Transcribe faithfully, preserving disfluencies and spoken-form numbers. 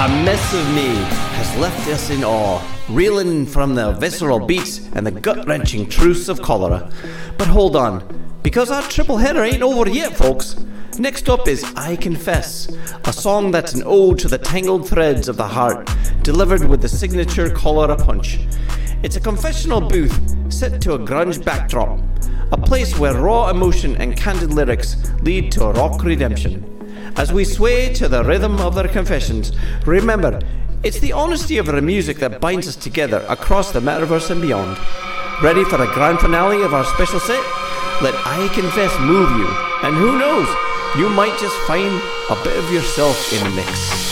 A Mess of Me has left us in awe, reeling from the visceral beats and the gut-wrenching truths of cholera. But hold on, because our triple header ain't over yet, folks. Next up is I Confess, a song that's an ode to the tangled threads of the heart, delivered with the signature cholera punch. It's a confessional booth set to a grunge backdrop, a place where raw emotion and candid lyrics lead to a rock redemption. As we sway to the rhythm of their confessions, remember, it's the honesty of their music that binds us together across the metaverse and beyond. Ready for the grand finale of our special set? Let I Confess move you, and who knows, you might just find a bit of yourself in the mix.